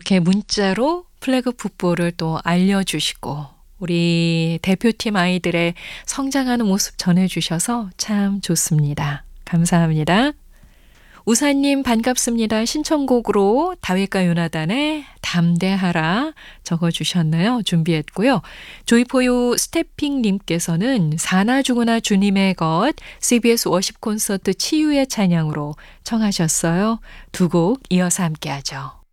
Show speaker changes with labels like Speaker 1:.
Speaker 1: 이렇게 문자로 플래그 풋볼을 또 알려주시고 우리 대표팀 아이들의 성장하는 모습 전해주셔서 참 좋습니다. 감사합니다. 우사님 반갑습니다. 신청곡으로 다윗과 요나단의 담대하라 적어주셨나요? 준비했고요. 조이포유 스태핑님께서는 사나 죽으나 주님의 것 CBS 워십 콘서트 치유의 찬양으로 청하셨어요. 두 곡 이어서 함께하죠.